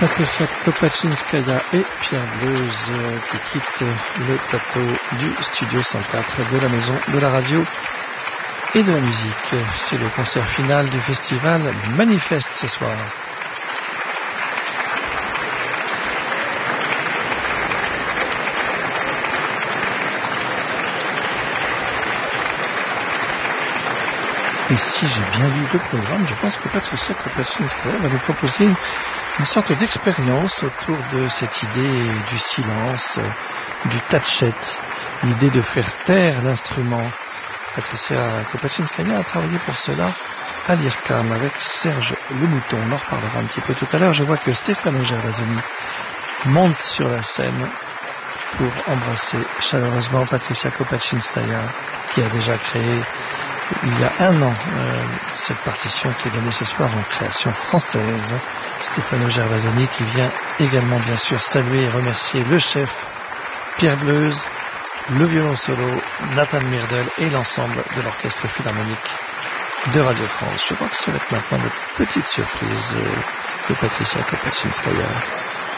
Patricia Kopachinskaya et Pierre Bleuze qui quittent le plateau du studio 104 de la maison de la radio et de la musique. C'est le concert final du festival Manifeste ce soir. Et si j'ai bien lu le programme, je pense que Patricia Kopachinskaya va nous proposer une sorte d'expérience autour de cette idée du silence, du tchatchette, l'idée de faire taire l'instrument. Patricia Kopachinskaya a travaillé pour cela à l'IRCAM avec Serge Lemouton. On en reparlera un petit peu tout à l'heure. Je vois que Stefano Gervasoni monte sur la scène pour embrasser chaleureusement Patricia Kopachinskaya qui a déjà créé il y a un an cette partition qui est donnée ce soir en création française. Stefano Gervasoni qui vient également bien sûr saluer et remercier le chef Pierre Bleuze, le violon solo Nathan Myrdal et l'ensemble de l'orchestre philharmonique de Radio France. Je crois que ça va être maintenant de petites surprises de Patricia Kopachinskaya.